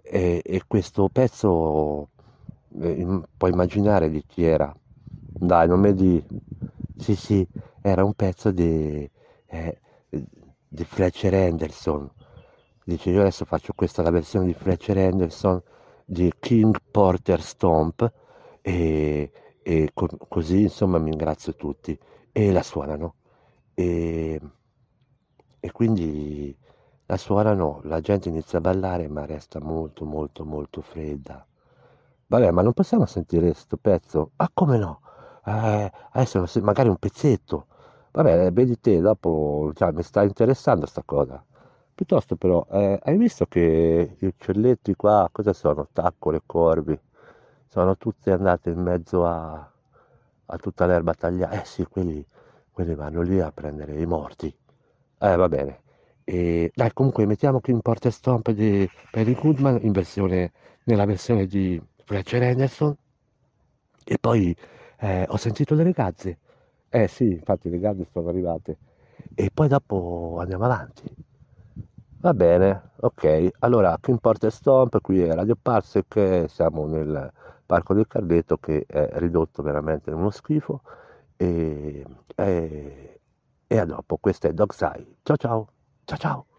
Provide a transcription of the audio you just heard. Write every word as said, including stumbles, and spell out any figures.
E, e questo pezzo, eh, im- puoi immaginare di chi era? Dai, non mi di... Sì, sì, era un pezzo di, eh, di Fletcher Henderson. Dice, io adesso faccio questa la versione di Fletcher Henderson di King Porter Stomp e, e co- così insomma mi ingrazio tutti e la suonano. E, e quindi la suonano, la gente inizia a ballare, ma resta molto, molto, molto fredda. Vabbè, ma non possiamo sentire sto pezzo? Ah, come no? Eh, adesso non si- magari un pezzetto. Vabbè, vedi te, dopo, cioè, mi sta interessando sta cosa. Piuttosto però, eh, hai visto che gli uccelletti qua, cosa sono? Taccole, corvi, sono tutti andati in mezzo a, a tutta l'erba tagliata. Eh sì, quelli, quelli vanno lì a prendere i morti. Eh, va bene. E, dai, comunque mettiamo King Porter Stomp di Perry Goodman in versione, nella versione di Fletcher Henderson. E poi eh, ho sentito le ragazze. Eh sì, infatti le gare sono arrivate. E poi dopo andiamo avanti. Va bene, ok. Allora, King Porter Stomp, qui è Radio Parsec, siamo nel Parco del Carleto che è ridotto veramente in uno schifo. E, e, e a dopo, questo è Dog's Eye. Ciao ciao, ciao ciao.